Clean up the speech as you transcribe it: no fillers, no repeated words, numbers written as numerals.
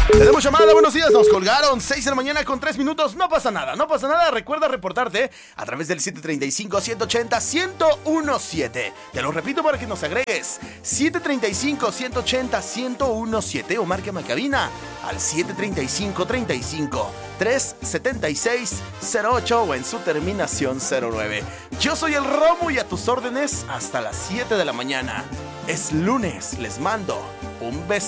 Tenemos llamada, buenos días, nos colgaron 6 de la mañana con 3 minutos, no pasa nada, no pasa nada, recuerda reportarte a través del 735-180-1017. Te lo repito para que nos agregues, 735-180-1017 o márcame a cabina al 735-35-376-08 o en su terminación 09. Yo soy el Romo y a tus órdenes hasta las 7 de la mañana. Es lunes, les mando un beso.